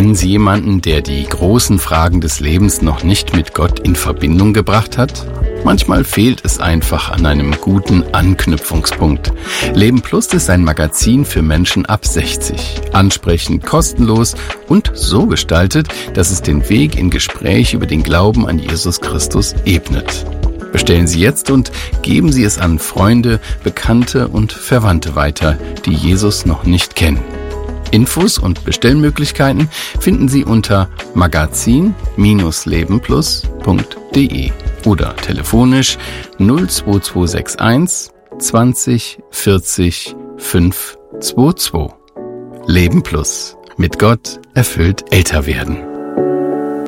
Kennen Sie jemanden, der die großen Fragen des Lebens noch nicht mit Gott in Verbindung gebracht hat? Manchmal fehlt es einfach an einem guten Anknüpfungspunkt. Leben Plus ist ein Magazin für Menschen ab 60. Ansprechend, kostenlos und so gestaltet, dass es den Weg in Gespräch über den Glauben an Jesus Christus ebnet. Bestellen Sie jetzt und geben Sie es an Freunde, Bekannte und Verwandte weiter, die Jesus noch nicht kennen. Infos und Bestellmöglichkeiten finden Sie unter magazin-lebenplus.de oder telefonisch 02261 20 40 522. Leben Plus. Mit Gott erfüllt älter werden.